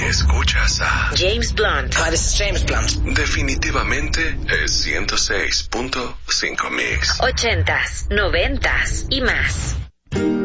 Escuchas a James Blunt. Hi, this is James Blunt. Definitivamente es 106.5 Mix. 80s, 90s y más.